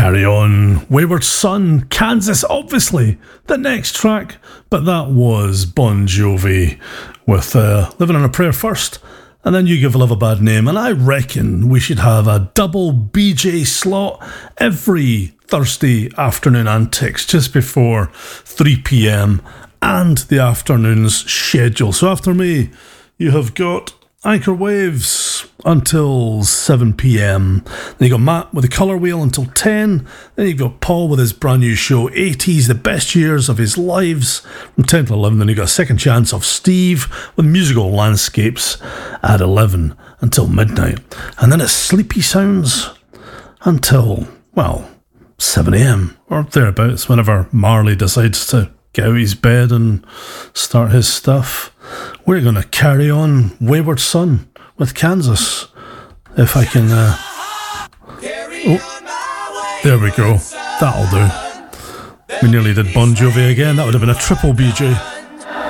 Carry On, Wayward Son, Kansas, obviously, the next track, but that was Bon Jovi with Living on a Prayer first, and then You Give Love a Bad Name, and I reckon we should have a double BJ slot every Thursday afternoon antics just before 3pm and the afternoon's schedule. So after me, you have got Anchor Waves until 7pm. Then you got Matt with the Colour Wheel until 10. Then you've got Paul with his brand new show 80s, the best years of his lives, from 10 to 11. Then you got a second chance of Steve with musical landscapes at 11 until midnight. And then it's Sleepy Sounds until, well, 7am or thereabouts, whenever Marley decides to get out of his bed and start his stuff. We're going to carry on Wayward Son with Kansas. If I can... there we go. That'll do. We nearly did Bon Jovi again. That would have been a triple BJ.